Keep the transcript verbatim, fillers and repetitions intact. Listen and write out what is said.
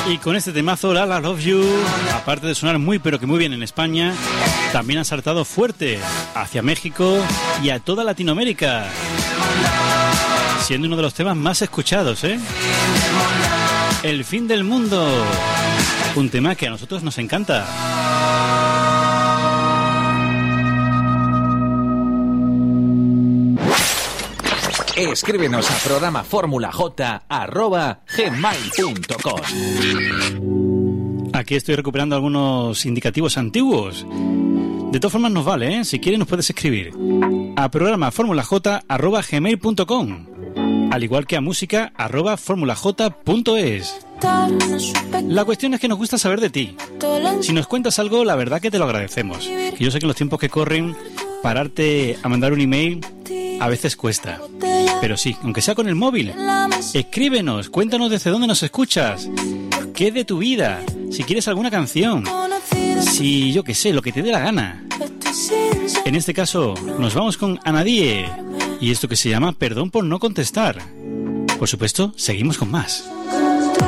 Y con este temazo, La La Love You, aparte de sonar muy pero que muy bien en España, también ha saltado fuerte hacia México y a toda Latinoamérica, siendo uno de los temas más escuchados, ¿eh? El fin del mundo, un tema que a nosotros nos encanta. Escríbenos a programa fórmula j arroba gmail punto com. Aquí estoy recuperando algunos indicativos antiguos. De todas formas nos vale, ¿eh? Si quieres nos puedes escribir a programa fórmula j arroba gmail punto com, al igual que a música arroba fórmula j punto es. La cuestión es que nos gusta saber de ti. Si nos cuentas algo, la verdad que te lo agradecemos. Que yo sé que en los tiempos que corren, pararte a mandar un email a veces cuesta. Pero sí, aunque sea con el móvil, escríbenos, cuéntanos desde dónde nos escuchas, qué es de tu vida, si quieres alguna canción, si yo qué sé, lo que te dé la gana. En este caso, nos vamos con Anadie y esto que se llama Perdón por no contestar. Por supuesto, seguimos con más.